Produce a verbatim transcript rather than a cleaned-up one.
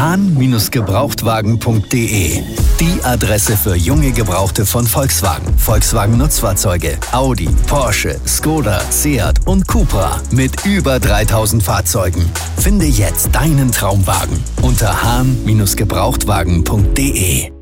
hahn Gebrauchtwagen punkt de. Die Adresse für junge Gebrauchte von Volkswagen. Volkswagen Nutzfahrzeuge, Audi, Porsche, Skoda, Seat und Cupra mit über dreitausend Fahrzeugen. Finde jetzt deinen Traumwagen unter hahn Gebrauchtwagen punkt de.